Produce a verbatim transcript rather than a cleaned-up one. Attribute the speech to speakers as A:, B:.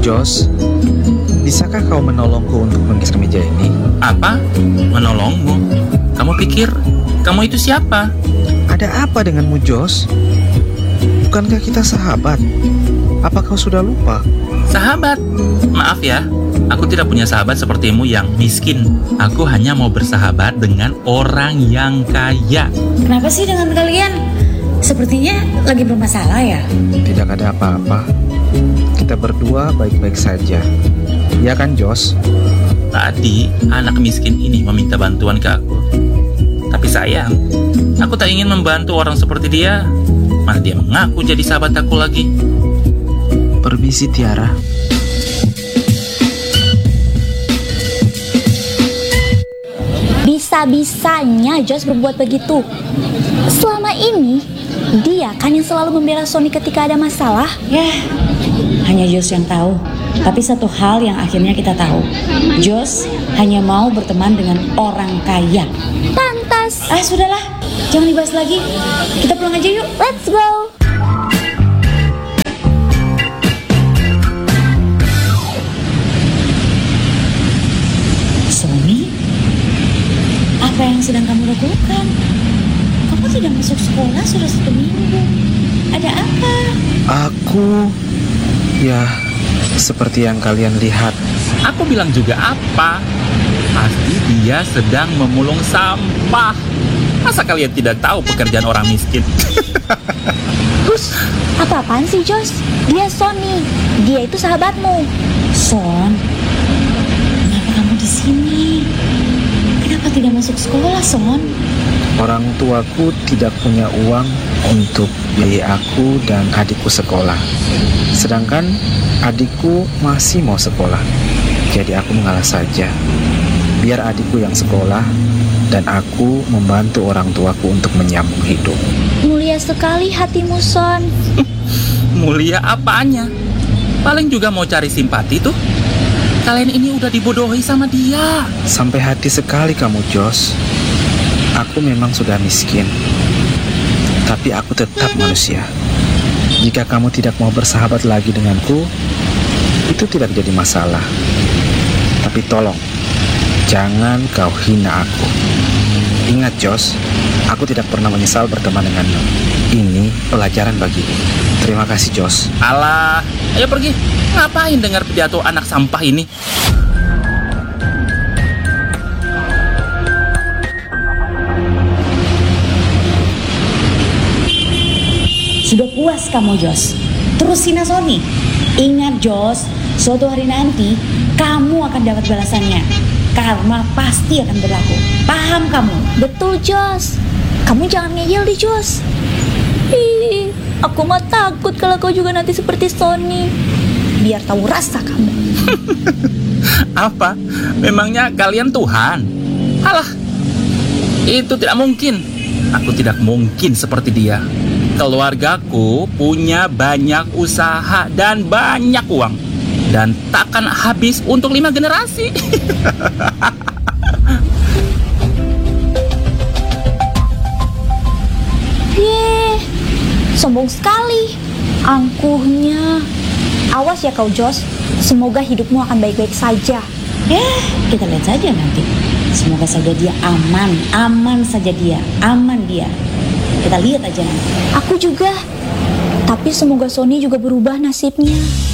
A: Jos, bisakah kau menolongku untuk menggeser meja ini?
B: Apa? Menolongmu? Kamu pikir kamu itu siapa?
A: Ada apa denganmu, Jos? Bukankah kita sahabat? Apa kau sudah lupa?
B: Sahabat? Maaf ya, aku tidak punya sahabat sepertimu yang miskin. Aku hanya mau bersahabat dengan orang yang kaya.
C: Kenapa sih dengan kalian? Sepertinya lagi bermasalah ya?
A: Tidak ada apa-apa. Kita berdua baik-baik saja. Ya kan, Jos?
B: Tadi anak miskin ini meminta bantuan ke aku. Tapi sayang, aku tak ingin membantu orang seperti dia. Malah dia mengaku jadi sahabat aku lagi.
A: Permisi, Tiara.
D: Bisa-bisanya Jos berbuat begitu. Selama ini dia kan yang selalu membela Sony ketika ada masalah.
C: Ya, hanya Jos yang tahu. Tapi satu hal yang akhirnya kita tahu, Jos hanya mau berteman dengan orang kaya.
D: Pantas.
C: Ah, sudahlah, jangan dibahas lagi. Kita pulang aja yuk.
D: Let's go.
C: Sony, apa yang sedang kamu lakukan? Kamu tidak masuk sekolah sudah satu minggu. Ada apa?
A: Aku, ya, seperti yang kalian lihat.
B: Aku bilang juga apa? Pasti dia sedang memulung sampah. Masa kalian tidak tahu pekerjaan orang miskin?
D: Terus, apa-apaan sih Jos? Dia Sony. Dia itu sahabatmu.
C: Son, kenapa kamu di sini? Kenapa tidak masuk sekolah, Son?
A: Orang tuaku tidak punya uang untuk biaya aku dan adikku sekolah. Sedangkan adikku masih mau sekolah. Jadi aku mengalah saja. Biar adikku yang sekolah dan aku membantu orang tuaku untuk menyambung hidup.
D: Mulia sekali hatimu, Son.
B: Mulia apanya? Paling juga mau cari simpati tuh. Kalian ini udah dibodohi sama dia.
A: Sampai hati sekali kamu, Jos. Aku memang sudah miskin, tapi aku tetap manusia. Jika kamu tidak mau bersahabat lagi denganku, itu tidak jadi masalah. Tapi tolong, jangan kau hina aku. Ingat, Jos, aku tidak pernah menyesal berteman denganmu. Ini pelajaran bagiku. Terima kasih, Jos.
B: Alah, ayo pergi. Ngapain dengar pidato anak sampah ini?
C: Sudah puas kamu, Jos? Terusin Sony. Ingat, Jos, suatu hari nanti kamu akan dapat balasannya. Karma pasti akan berlaku. Paham kamu?
D: Betul, Jos. Kamu jangan ngeyel deh, Jos. Ih, aku mah takut kalau kau juga nanti seperti Sony. Biar tahu rasa kamu.
B: Apa? Memangnya kalian Tuhan? Alah, itu tidak mungkin. Aku tidak mungkin seperti dia. Keluargaku punya banyak usaha dan banyak uang. Dan takkan habis untuk lima generasi.
D: Yeay, sombong sekali. Angkuhnya. Awas ya kau, Jos. Semoga hidupmu akan baik-baik saja.
C: Ya, kita lihat saja nanti. Semoga saja dia aman. Aman saja dia. Aman dia. Kita lihat aja nanti.
D: Aku juga. Tapi semoga Sony juga berubah nasibnya.